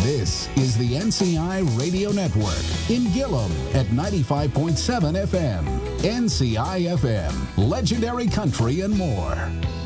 This is the NCI Radio Network in Gillum at 95.7 FM. NCI FM, legendary country and more.